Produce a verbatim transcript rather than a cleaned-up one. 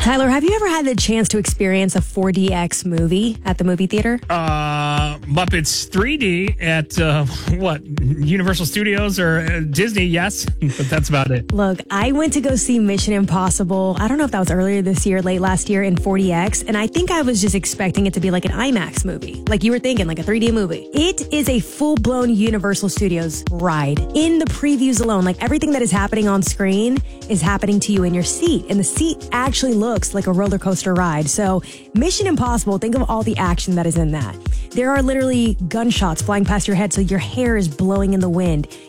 Tyler, have you ever had the chance to experience a four D X movie at the movie theater? Uh, Muppets three D at, uh, what, Universal Studios or uh, Disney, yes. But that's about it. Look, I went to go see Mission Impossible. I don't know if that was earlier this year, late last year in four D X. And I think I was just expecting it to be like an IMAX movie. Like you were thinking, like a three D movie. It is a full-blown Universal Studios ride. In the previews alone, like everything that is happening on screen is happening to you in your seat. And the seat actually looks like a roller coaster ride. So Mission Impossible, think of all the action that is in that. There are literally gunshots flying past your head so your hair is blowing in the wind.